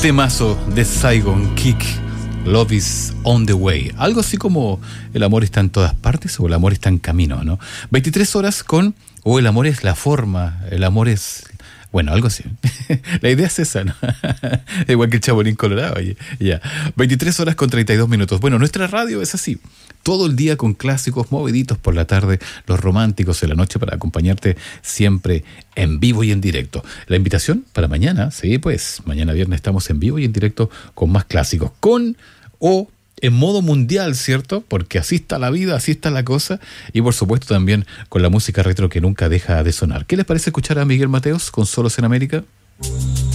Temazo de Saigon Kick, Love is on the way. Algo así como el amor está en todas partes o el amor está en camino, ¿no? 23 horas con, o el amor es la forma, el amor es... Bueno, algo así. La idea es esa, ¿no? Igual que el Chapulín Colorado, oye. Ya. 23 horas con 32 minutos. Bueno, nuestra radio es así. Todo el día con clásicos moviditos por la tarde, los románticos en la noche para acompañarte siempre en vivo y en directo. La invitación para mañana, sí, pues mañana viernes estamos en vivo y en directo con más clásicos. Con o en modo mundial, ¿cierto? Porque así está la vida, así está la cosa. Y por supuesto también con la música retro que nunca deja de sonar. ¿Qué les parece escuchar a Miguel Mateos con Solos en América?